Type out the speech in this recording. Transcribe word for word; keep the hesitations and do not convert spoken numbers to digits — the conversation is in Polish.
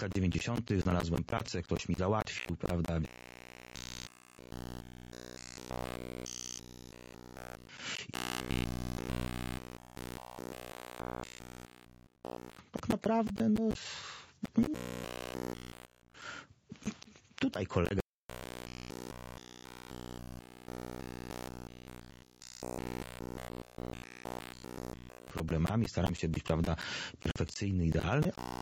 lat dziewięćdziesiątych znalazłem pracę, ktoś mi załatwił, prawda? Tak naprawdę, no... Tutaj kolega problemami, staram się być, prawda, perfekcyjny, idealny,